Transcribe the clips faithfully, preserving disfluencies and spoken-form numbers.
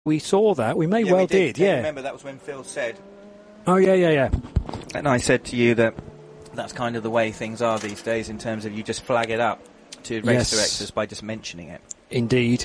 we saw that. We may yeah, well we did. did, yeah. Remember, that was when Phil said... Oh, yeah, yeah, yeah. And I said to you that that's kind of the way things are these days in terms of you just flag it up to race Yes. directors by just mentioning it. Indeed.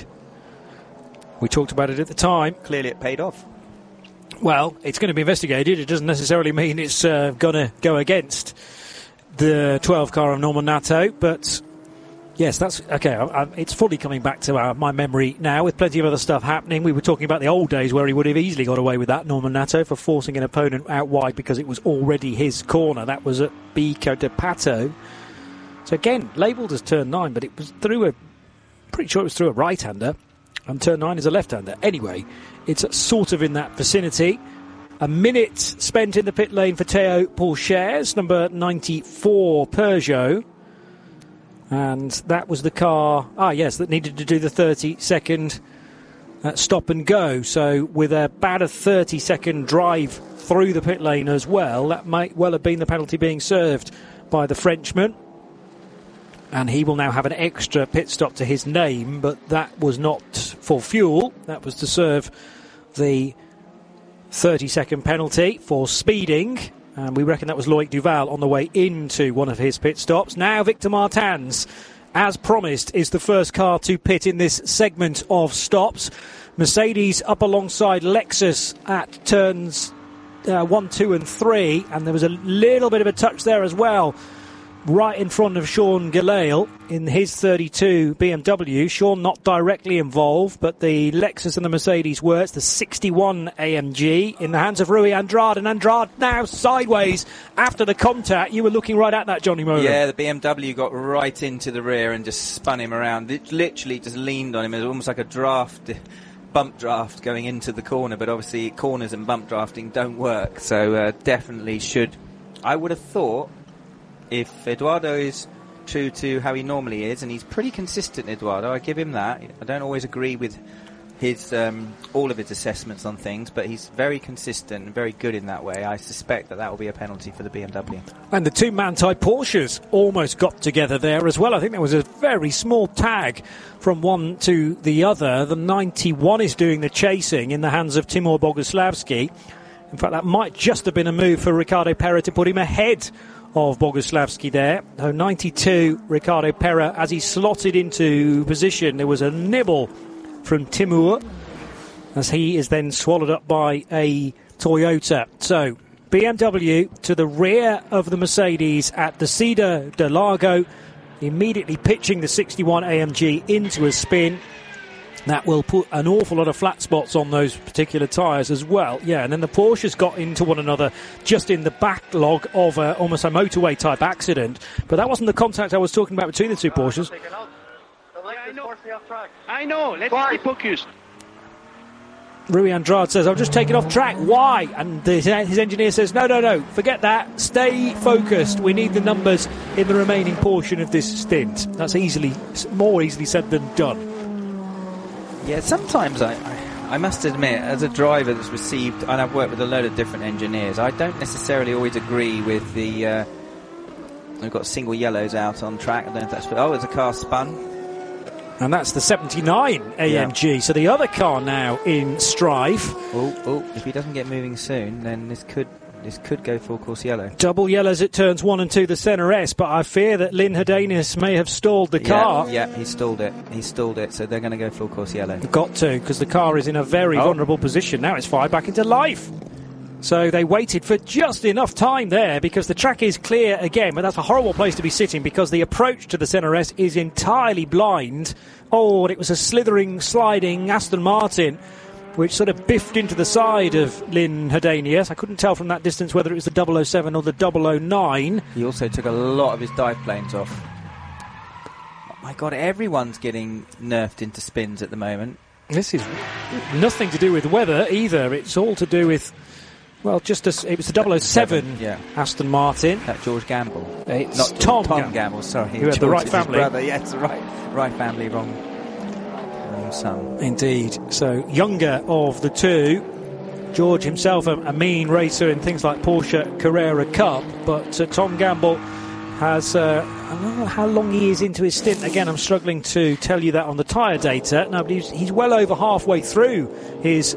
We talked about it at the time. Clearly it paid off. Well, it's going to be investigated. It doesn't necessarily mean it's uh, going to go against the twelve car of Norman Nato, but yes, that's okay. I, I, it's fully coming back to our, my memory now, with plenty of other stuff happening. We were talking about the old days where he would have easily got away with that, Norman Nato, for forcing an opponent out wide because it was already his corner. That was at Bico de Pato. So again, labelled as turn nine, but it was through a, pretty sure it was through a right-hander, and turn nine is a left-hander. Anyway, it's sort of in that vicinity. A minute spent in the pit lane for Théo Pourchaire, number ninety-four Peugeot. And that was the car, ah yes, that needed to do the thirty second uh, stop and go. So with about a thirty second drive through the pit lane as well, that might well have been the penalty being served by the Frenchman. And he will now have an extra pit stop to his name, but that was not for fuel. That was to serve the thirty second penalty for speeding. And we reckon that was Loic Duval on the way into one of his pit stops. Now Victor Martins, as promised, is the first car to pit in this segment of stops. Mercedes up alongside Lexus at turns uh, one, two and three. And there was a little bit of a touch there as well, right in front of Sean Gelael in his thirty-two B M W. Sean not directly involved, but the Lexus and the Mercedes were. It's the sixty-one A M G in the hands of Rui Andrade, and Andrade now sideways after the contact. You were looking right at that, Johnny Moran. Yeah, the B M W got right into the rear and just spun him around. It literally just leaned on him. It was almost like a draft, bump draft going into the corner, but obviously corners and bump drafting don't work, so uh, definitely should. I would have thought, if Eduardo is true to how he normally is, and he's pretty consistent, Eduardo, I give him that. I don't always agree with his um, all of his assessments on things, but he's very consistent and very good in that way. I suspect that that will be a penalty for the B M W. And the two Manthey Porsches almost got together there as well. I think there was a very small tag from one to the other. The ninety-one is doing the chasing in the hands of Timur Boguslavski. In fact, that might just have been a move for Ricardo Pera to put him ahead of Boguslavski there. So ninety-two, Ricardo Pera, as he slotted into position, there was a nibble from Timur as he is then swallowed up by a Toyota. So B M W to the rear of the Mercedes at the Cedar de Lago, immediately pitching the sixty-one A M G into a spin. That will put an awful lot of flat spots on those particular tyres as well. Yeah, and then the Porsches got into one another just in the backlog of a, almost a motorway type accident. But that wasn't the contact I was talking about between the two Porsches. I know. I know. Let's stay focused. Rui Andrade says, I'll just take it off track. Why? And the, his engineer says, no, no, no, forget that. Stay focused. We need the numbers in the remaining portion of this stint. That's easily, more easily said than done. Yeah, sometimes I, I, I must admit, as a driver that's received, and I've worked with a load of different engineers, I don't necessarily always agree with the... Uh, we've got single yellows out on track. I don't know if that's... Oh, there's a car spun. And that's the seventy-nine A M G. Yeah. So the other car now in strife. Oh, oh! If he doesn't get moving soon, then this could this could go full course yellow. Double yellows at turns one and two, the Senna S. But I fear that Lynn Hedanius may have stalled the yeah, car. Yeah, he stalled it. He stalled it. So they're going to go full course yellow. Got to, because the car is in a very oh. vulnerable position. Now it's fired back into life. So they waited for just enough time there because the track is clear again, but that's a horrible place to be sitting because the approach to the Senna S is entirely blind. Oh, and it was a slithering, sliding Aston Martin which sort of biffed into the side of Lynn Hedanius. I couldn't tell from that distance whether it was the double oh seven or the double oh nine. He also took a lot of his dive planes off. Oh my God, everyone's getting nerfed into spins at the moment. This is nothing to do with weather either. It's all to do with... Well, just as it was the double oh seven Seven, yeah. Aston Martin. That George Gamble. It's Not Tom, Tom Gamble. Gamble, sorry. Who had George the right family. Brother. Yes, right, right family, wrong, wrong son. Indeed. So, younger of the two. George himself, a, a mean racer in things like Porsche Carrera Cup. But uh, Tom Gamble has uh, I don't know how long he is into his stint. Again, I'm struggling to tell you that on the tyre data. No, but he's, he's well over halfway through his